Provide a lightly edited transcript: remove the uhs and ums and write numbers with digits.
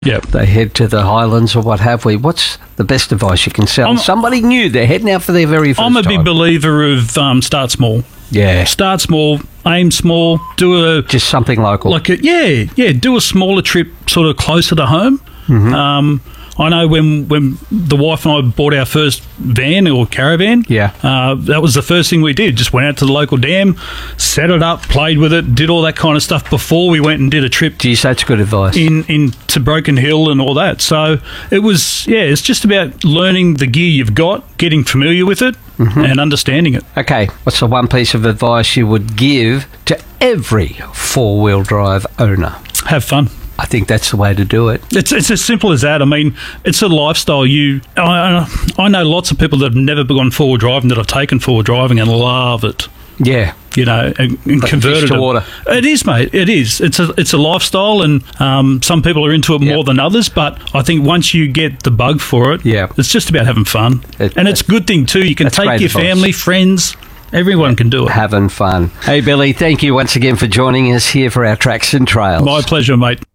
Yep. They head to the Highlands or what have we. What's the best advice you can sell? Somebody new, they're heading out for their very first time. I'm a big believer of start small. Yeah. Start small, aim small, just something local. Do a smaller trip sort of closer to home. Mm-hmm. I know when the wife and I bought our first van or caravan, that was the first thing we did. Just went out to the local dam, set it up, played with it, did all that kind of stuff before we went and did a trip. Geez, that's good advice. To Broken Hill and all that. So it was, it's just about learning the gear you've got, getting familiar with it, and understanding it. Okay, what's the one piece of advice you would give to every four-wheel drive owner? Have fun. I think that's the way to do it. It's as simple as that. I mean, it's a lifestyle. I know lots of people that have never gone four-wheel driving that have taken four-wheel driving and love it. Yeah. And converted to water. It is, mate. It is. It's a lifestyle, and some people are into it more than others. But I think once you get the bug for it, it's just about having fun. And it's a good thing too. You can take your family, friends. Everyone can do it. Having fun. Hey, Billy, thank you once again for joining us here for our Tracks and Trails. My pleasure, mate.